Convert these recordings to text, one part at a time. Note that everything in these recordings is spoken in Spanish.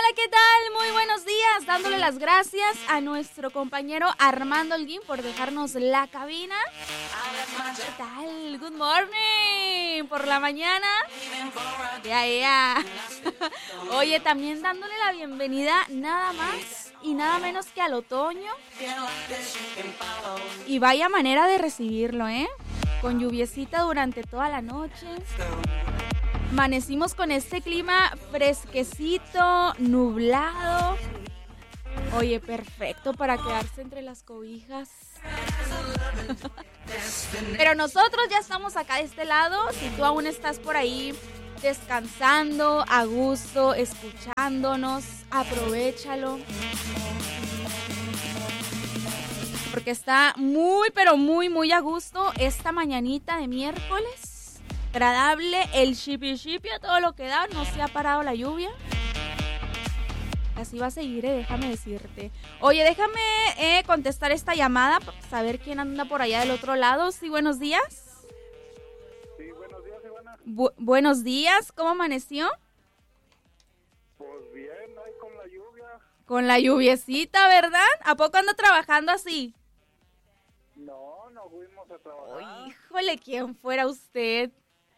¿qué tal? Muy buenos días, dándole las gracias a nuestro compañero Armando Holguín por dejarnos la cabina. ¿Qué tal? Good morning, por la mañana. Ya. Oye, también dándole la bienvenida nada más y nada menos que al otoño. Y vaya manera de recibirlo, con lluviecita durante toda la noche. Amanecimos con este clima fresquecito, nublado. Oye, perfecto para quedarse entre las cobijas. Pero nosotros ya estamos acá de este lado. Si tú aún estás por ahí descansando, a gusto, escuchándonos, aprovéchalo. Porque está muy, pero muy a gusto esta mañanita de miércoles. Agradable, el shipi a todo lo que da, no se ha parado la lluvia. Así va a seguir, déjame decirte. Oye, déjame contestar esta llamada para saber quién anda por allá del otro lado. Sí, buenos días. Sí, buenos días, Ivana. Buenos días, ¿cómo amaneció? Pues bien, ahí con la lluvia. Con la lluviecita, ¿verdad? ¿A poco anda trabajando así? No fuimos a trabajar. Oh, híjole, ¿quién fuera usted?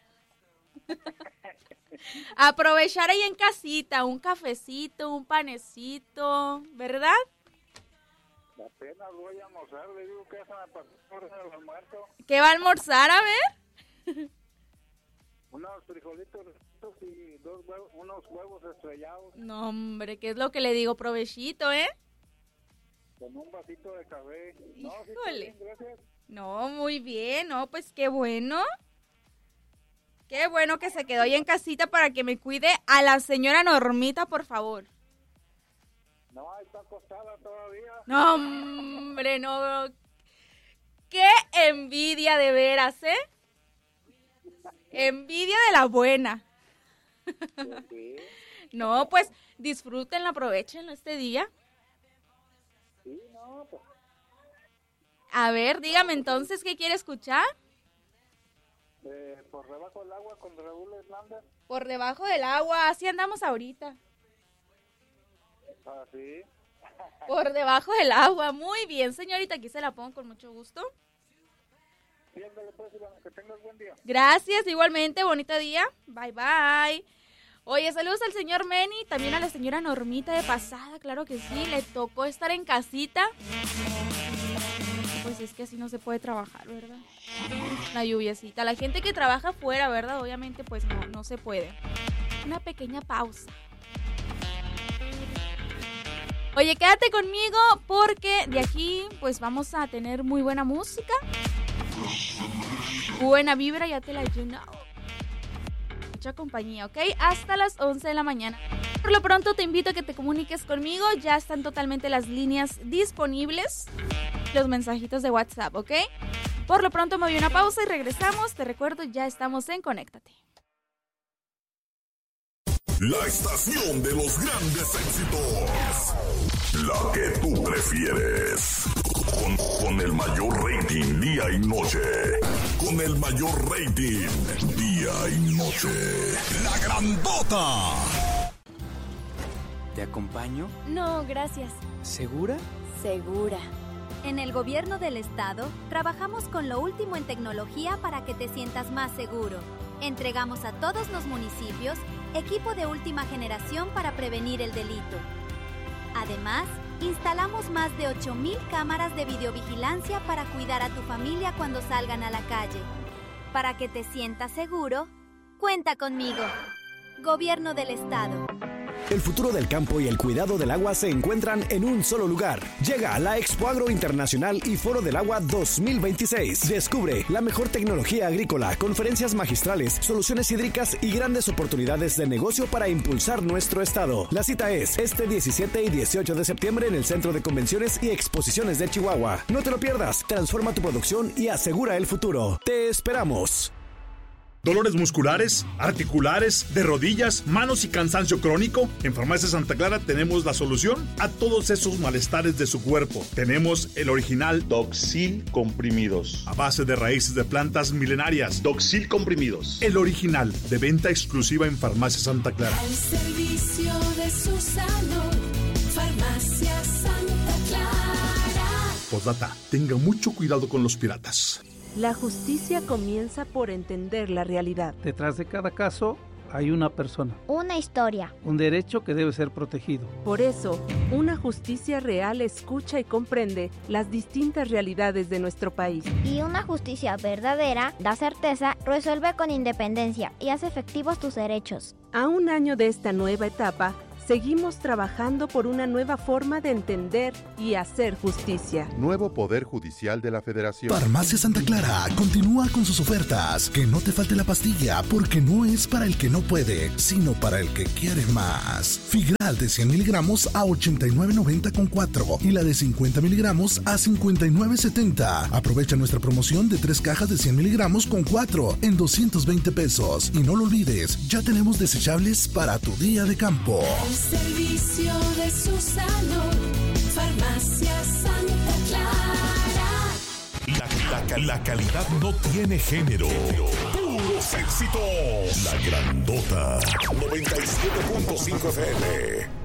Aprovechar ahí en casita, un cafecito, un panecito, ¿verdad? Apenas voy a almorzar, le digo que esa me pasó por el almuerzo. ¿Qué va a almorzar, a ver? Unos frijolitos y unos huevos estrellados. No, hombre, ¿qué es lo que le digo? Provechito, Con un vasito de café. Híjole. Sí, bien, gracias. No, muy bien, no, pues qué bueno. Qué bueno que se quedó ahí en casita para que me cuide a la señora Normita, por favor. No, está acostada todavía. No, hombre, no. Qué envidia de veras, Envidia de la buena. Sí. No, pues disfrútenla, aprovechenlo este día. Sí, no, pues. A ver, dígame entonces, ¿qué quiere escuchar? Por debajo del agua con Raúl Hernández. Por debajo del agua, así andamos ahorita. Ah, sí. Por debajo del agua, muy bien, señorita, aquí se la pongo con mucho gusto. Sí, ándale, pues, Ivana, que tengas buen día. Gracias, igualmente, bonito día. Bye. Oye, saludos al señor Meni, también a la señora Normita de pasada, claro que sí, le tocó estar en casita. Pues es que así no se puede trabajar, ¿verdad? La lluviecita. La gente que trabaja afuera, ¿verdad? Obviamente, pues no se puede. Una pequeña pausa. Oye, quédate conmigo porque de aquí, pues vamos a tener muy buena música. Buena vibra, ya te la he llenado. Mucha compañía, ¿ok? Hasta las 11 de la mañana. Por lo pronto te invito a que te comuniques conmigo. Ya están totalmente las líneas disponibles. Los mensajitos de WhatsApp, ¿ok? Por lo pronto me voy a una pausa y regresamos. Te recuerdo, ya estamos en Conéctate. La estación de los grandes éxitos. La que tú prefieres. Con el mayor rating día y noche. Con el mayor rating día y noche. La grandota. ¿Te acompaño? No, gracias. ¿Segura? Segura. En el gobierno del estado, trabajamos con lo último en tecnología para que te sientas más seguro. Entregamos a todos los municipios equipo de última generación para prevenir el delito. Además, instalamos más de 8,000 cámaras de videovigilancia para cuidar a tu familia cuando salgan a la calle. Para que te sientas seguro, cuenta conmigo. Gobierno del estado. El futuro del campo y el cuidado del agua se encuentran en un solo lugar. Llega a la Expo Agro Internacional y Foro del Agua 2026. Descubre la mejor tecnología agrícola, conferencias magistrales, soluciones hídricas y grandes oportunidades de negocio para impulsar nuestro estado. La cita es este 17 y 18 de septiembre en el Centro de Convenciones y Exposiciones de Chihuahua. No te lo pierdas. Transforma tu producción y asegura el futuro. Te esperamos. ¿Dolores musculares, articulares, de rodillas, manos y cansancio crónico? En Farmacia Santa Clara tenemos la solución a todos esos malestares de su cuerpo. Tenemos el original Doxil comprimidos, a base de raíces de plantas milenarias. Doxil comprimidos, el original, de venta exclusiva en Farmacia Santa Clara. Al servicio de su salud, Farmacia Santa Clara. Postdata, tenga mucho cuidado con los piratas. La justicia comienza por entender la realidad. Detrás de cada caso hay una persona. Una historia. Un derecho que debe ser protegido. Por eso, una justicia real escucha y comprende las distintas realidades de nuestro país. Y una justicia verdadera da certeza, resuelve con independencia y hace efectivos tus derechos. A un año de esta nueva etapa, seguimos trabajando por una nueva forma de entender y hacer justicia. Nuevo Poder Judicial de la Federación. Farmacia Santa Clara continúa con sus ofertas. Que no te falte la pastilla, porque no es para el que no puede, sino para el que quiere más. Figral de 100 miligramos a $89.90 con 4 y la de 50 miligramos a $59.70. Aprovecha nuestra promoción de 3 cajas de 100 miligramos con 4 en $220. Y no lo olvides, ya tenemos desechables para tu día de campo. Al servicio de su salud, Farmacia Santa Clara. La calidad no tiene género. Puros éxitos. La Grandota 97.5 FM.